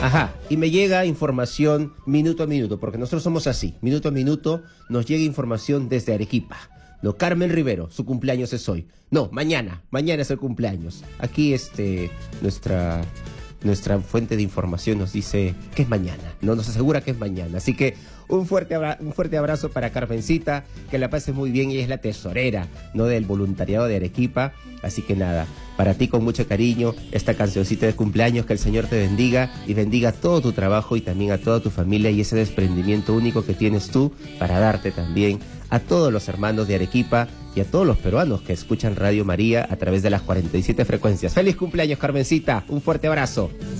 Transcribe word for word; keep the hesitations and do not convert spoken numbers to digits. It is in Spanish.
Ajá, y me llega información minuto a minuto, porque nosotros somos así, minuto a minuto nos llega información desde Arequipa. No, Carmen Rivero, su cumpleaños es hoy. No, mañana, mañana es el cumpleaños. Aquí este, nuestra, nuestra fuente de información nos dice que es mañana, no nos asegura que es mañana. Así que un fuerte, abra un fuerte abrazo para Carmencita, que la pases muy bien, ella es la tesorera, ¿no?, del voluntariado de Arequipa. Así que nada, para ti con mucho cariño, esta cancioncita de cumpleaños, que el Señor te bendiga y bendiga todo tu trabajo y también a toda tu familia y ese desprendimiento único que tienes tú para darte también a todos los hermanos de Arequipa y a todos los peruanos que escuchan Radio María a través de las cuarenta y siete frecuencias. ¡Feliz cumpleaños, Carmencita! Un fuerte abrazo.